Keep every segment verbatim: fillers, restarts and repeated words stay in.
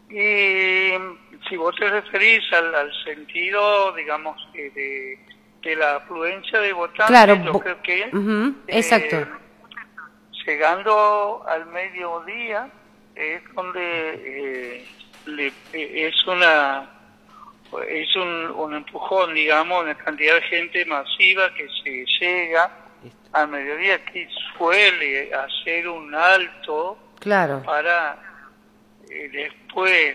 Y si vos te referís al, al sentido, digamos, eh, de, de la afluencia de votantes, Claro, yo creo que uh-huh, eh, exacto. llegando al mediodía es donde eh, le, eh, es una es un, un empujón, digamos, una cantidad de gente masiva que se llega al mediodía, que suele hacer un alto, claro, para eh, después,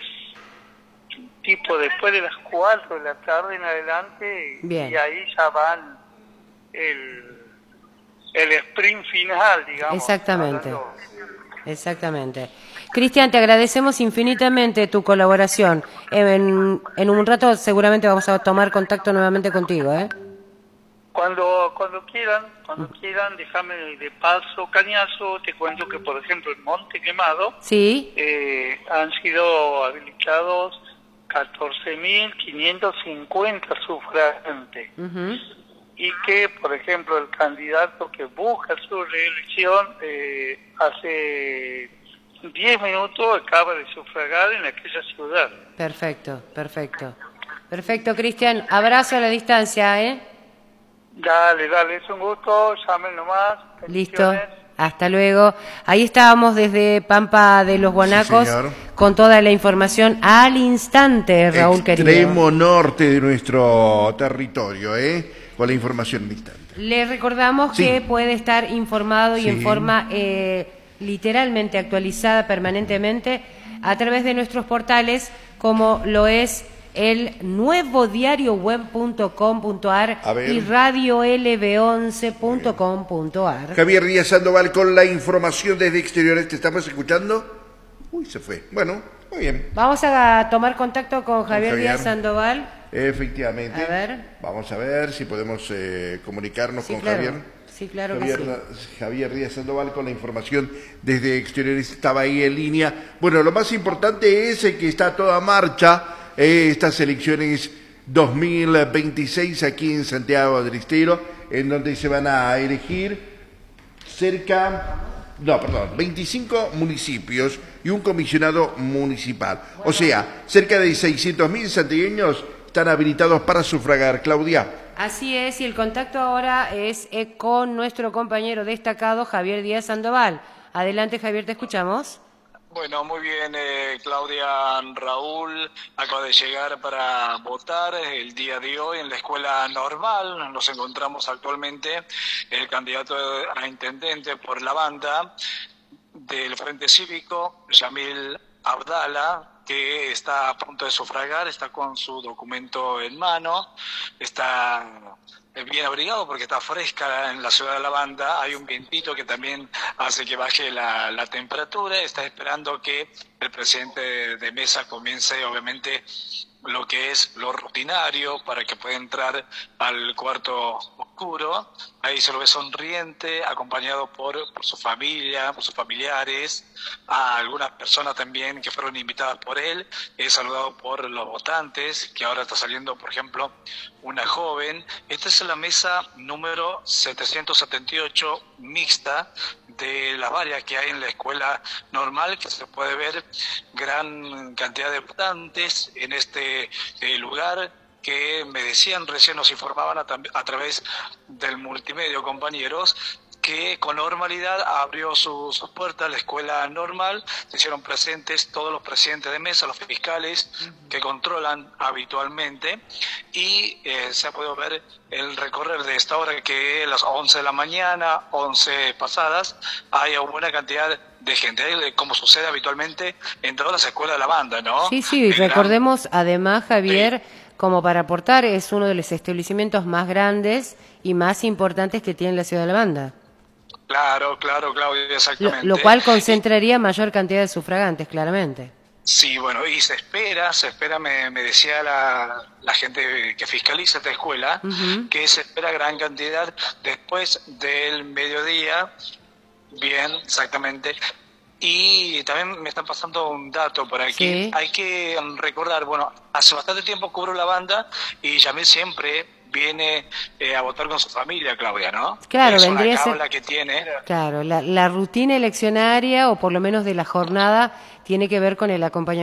tipo después de las cuatro de la tarde en adelante, bien, y ahí ya van el, el sprint final, digamos. exactamente, hablando. exactamente. Cristian, te agradecemos infinitamente tu colaboración. En, en un rato seguramente vamos a tomar contacto nuevamente contigo, ¿eh? Cuando cuando quieran, cuando quieran, déjame de paso cañazo, te cuento que, por ejemplo, en Monte Quemado Sí, eh, han sido habilitados catorce mil quinientos cincuenta sufragantes. uh-huh. Y que, por ejemplo, el candidato que busca su reelección eh, hace diez minutos acaba de sufragar en aquella ciudad. Perfecto, perfecto. Perfecto, Cristian. Abrazo a la distancia, ¿eh? Dale, dale, es un gusto, llamen nomás. Listo, hasta luego. Ahí estábamos desde Pampa de los Guanacos, sí, con toda la información al instante, Raúl querido. Extremo norte de nuestro territorio, ¿eh? Con la información al instante. Le recordamos sí. que puede estar informado y sí. en forma eh, literalmente actualizada permanentemente a través de nuestros portales, como lo es el nuevo diario web punto com punto ar y radio l b once punto com punto ar. Javier Díaz Sandoval con la información desde exteriores. ¿Te estamos escuchando? Uy, se fue. Bueno, muy bien. Vamos a tomar contacto con Javier, con Javier. Díaz Sandoval. Efectivamente. A ver. Vamos a ver si podemos eh, comunicarnos sí, con claro. Javier. Sí, claro Javier, que sí. Javier Díaz Sandoval con la información desde exteriores. Estaba ahí en línea. Bueno, lo más importante es que está a toda marcha eh, estas elecciones dos mil veintiséis aquí en Santiago del Estero, en donde se van a elegir cerca, no, perdón, veinticinco municipios y un comisionado municipal. O sea, cerca de seiscientos mil santiagueños están habilitados para sufragar. Claudia. Así es, y el contacto ahora es eh, con nuestro compañero destacado Javier Díaz Sandoval. Adelante, Javier, te escuchamos. Bueno, muy bien, eh, Claudia, Raúl, acaba de llegar para votar el día de hoy en la escuela normal. Nos encontramos actualmente el candidato a intendente por la banda del Frente Cívico, Yamil Abdala, que está a punto de sufragar, está con su documento en mano, está bien abrigado porque está fresca en la ciudad de la banda, hay un vientito que también hace que baje la, la temperatura, está esperando que el presidente de, de mesa comience obviamente lo que es lo rutinario para que pueda entrar al cuarto oscuro. Ahí se lo ve sonriente, acompañado por, por su familia, por sus familiares, a algunas personas también que fueron invitadas por él. Es saludado por los votantes, que ahora está saliendo, por ejemplo, una joven. Esta es la mesa número setecientos setenta y ocho mixta de las varias que hay en la escuela normal, que se puede ver gran cantidad de votantes en este eh, lugar, que me decían, recién nos informaban a, a través del multimedio, compañeros, que con normalidad abrió sus su puertas la escuela normal, se hicieron presentes todos los presidentes de mesa, los fiscales que controlan habitualmente, y eh, se ha podido ver el recorrer de esta hora, que a las once de la mañana, once pasadas, hay una buena cantidad de gente, como sucede habitualmente en todas las escuelas de la banda, ¿no? Sí, sí, el recordemos gran... además, Javier, sí. como para aportar, es uno de los establecimientos más grandes y más importantes que tiene la ciudad de la banda. Claro, claro, Claudia, exactamente. Lo, lo cual concentraría y, mayor cantidad de sufragantes, claramente. Sí, bueno, y se espera, se espera, me, me decía la, la gente que fiscaliza esta escuela, uh-huh. que se espera gran cantidad después del mediodía, bien, exactamente. Y también me están pasando un dato por aquí. Sí. Hay que recordar, bueno, hace bastante tiempo cubro la banda y Yamil siempre viene eh, a votar con su familia, Claudia, ¿no? Claro, es vendría una a ser... que tiene. Claro, la, la rutina eleccionaria, o por lo menos de la jornada, tiene que ver con el acompañamiento